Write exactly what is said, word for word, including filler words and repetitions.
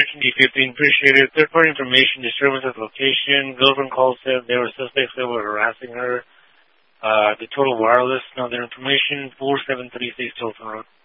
D fifteen, appreciate it. Third party information, disturbance of location. Girlfriend called, said there were suspects that were harassing her. Uh, the total wireless, now their information, four seven three six Tilton Road.